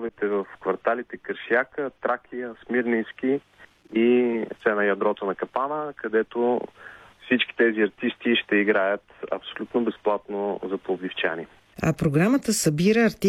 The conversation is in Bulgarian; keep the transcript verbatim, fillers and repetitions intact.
клубовете в кварталите Кършяка, Тракия, Смирненски и сцена Ядрото на капана, където всички тези артисти ще играят абсолютно безплатно за пловдивчани. А програмата събира артисти